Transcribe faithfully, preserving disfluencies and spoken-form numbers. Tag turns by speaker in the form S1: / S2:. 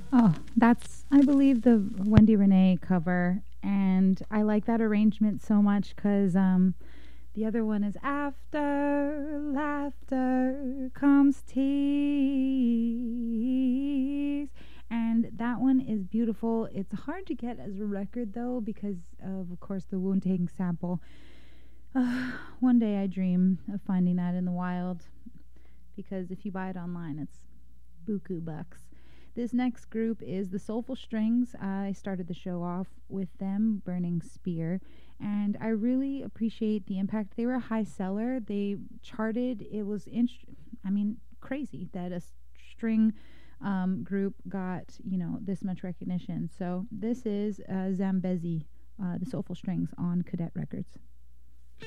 S1: Oh, that's, I believe, the Wendy Renee cover. And I like that arrangement so much because um, the other one is after laughter comes tears. And that one is beautiful. It's hard to get as a record, though, because of, of course, the Wu Tang sample. Uh, one day I dream of finding that in the wild because if you buy it online, it's buku bucks. This next group is the Soulful Strings. I started the show off with them, Burning Spear, and I really appreciate the impact. They were a high seller. They charted. It was, in, I mean, crazy that a string um, group got, you know, this much recognition. So this is uh, Zambezi, uh, the Soulful Strings on Cadet Records.